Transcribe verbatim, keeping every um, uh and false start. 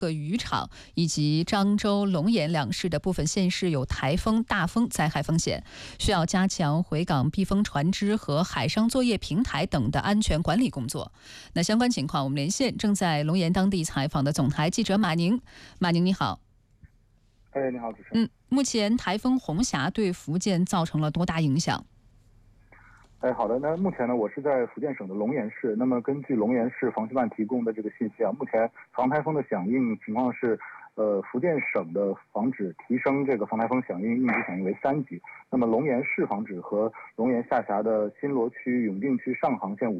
个渔场以及漳州、龙岩两市的部分县市有台风、大风灾害风险，需要加强回港避风船只和海上作业平台等的安全管理工作。那相关情况，我们连线正在龙岩当地采访的总台记者马宁。马宁，你好。 哎，你好，主持人。 嗯，目前台风红霞对福建造成了多大影响？ 哎，好的。那目前呢，我是在福建省的龙岩市。那么根据龙岩市防汛办提供的这个信息啊，目前防台风的响应情况是，呃，福建省的防指提升这个防台风响应应急响应为三级。那么龙岩市防指和龙岩下辖的新罗区、永定区上杭县五